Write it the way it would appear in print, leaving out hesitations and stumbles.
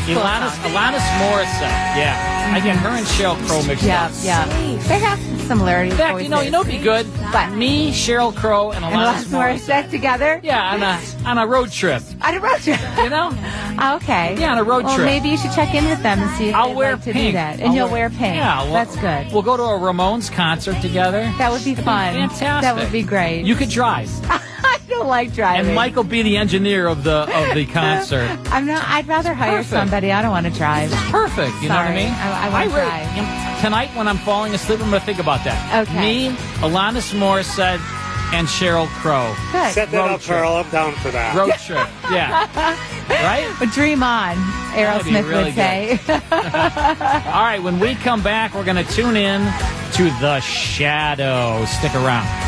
Alanis Morissette. Yeah. I get her and Sheryl Crow mixed up. Yeah. They have some similarities. In fact, you know what'd be good? But me, Sheryl Crow, and Alanis Morissette together? Yeah, on a road trip. On a road trip? You know? Okay. Yeah, on a road trip. Maybe you should check in with them and see if I'll they'd wear like to pink. do that. And you'll wear pink. Yeah. That's good. We'll go to a Ramones concert together. That would be fun. Fantastic. That would be great. You could drive. I don't like driving. And Mike will be the engineer of the concert. I'd rather hire somebody. I don't want to drive. Perfect. You know what I mean? I want to drive. Tonight when I'm falling asleep, I'm going to think about that. Okay. Me, Alanis Morissette, and Sheryl Crow. Good. Set that up, Carl. I'm down for that. Road trip. Yeah. Right? But dream on, Aerosmith really would say. All right, when we come back, we're going to tune in to The Shadow. Stick around.